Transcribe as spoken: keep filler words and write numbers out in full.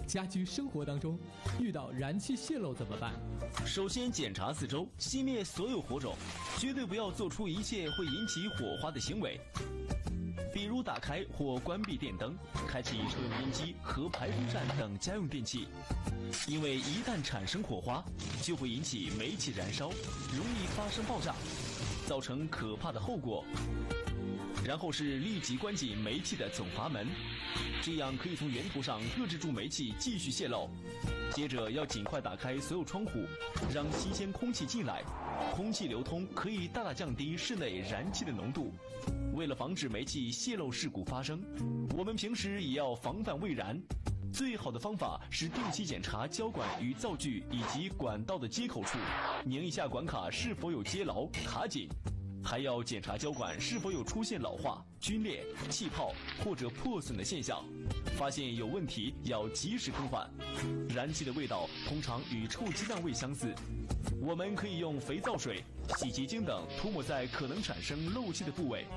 家居生活当中，遇到燃气泄漏怎么办？ 首先检查四周，熄灭所有火种，绝对不要做出一切会引起火花的行为，比如打开或关闭电灯，开启抽油烟机和排风扇等家用电器，因为一旦产生火花，就会引起煤气燃烧，容易发生爆炸，造成可怕的后果。然后是立即关紧煤气的总阀门，这样可以从源头上遏制住煤气继续泄漏。接着要尽快打开所有窗户，让新鲜空气进来，空气流通可以大大降低室内燃气的浓度。为了防止煤气泄漏事故发生，我们平时也要防范未燃。最好的方法是定期检查胶管与灶具以及管道的接口处，拧一下管卡是否有接牢卡紧，还要检查胶管是否有出现老化、皲裂、气泡或者破损的现象，发现有问题要及时更换。燃气的味道通常与臭鸡蛋味相似，我们可以用肥皂水、洗洁精等涂抹在可能产生漏气的部位，